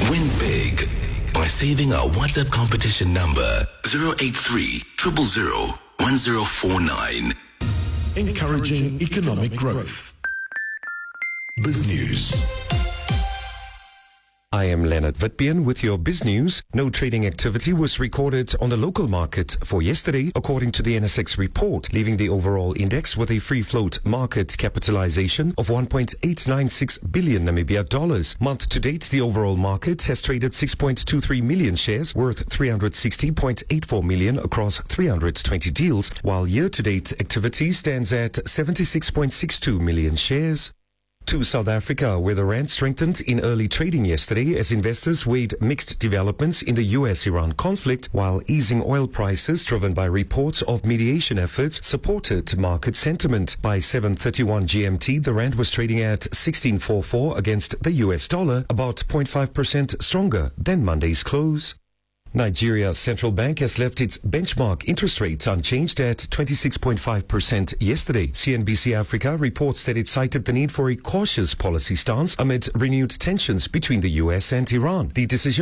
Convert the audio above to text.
Win big by saving our WhatsApp competition number 083 000 1049. Encouraging economic growth. Biz News. I am Leonard Vitbian with your Biz News. No trading activity was recorded on the local market for yesterday, according to the NSX report, leaving the overall index with a free float market capitalization of 1.896 billion Namibia dollars. Month to date, the overall market has traded 6.23 million shares worth 360.84 million across 320 deals, while year-to-date activity stands at 76.62 million shares. To South Africa, where the rand strengthened in early trading yesterday as investors weighed mixed developments in the US-Iran conflict, while easing oil prices driven by reports of mediation efforts supported market sentiment. By 7:31 GMT, the rand was trading at 16.44 against the US dollar, about 0.5% stronger than Monday's close. Nigeria's central bank has left its benchmark interest rates unchanged at 26.5% yesterday. CNBC Africa reports that it cited the need for a cautious policy stance amid renewed tensions between the US and Iran. The decision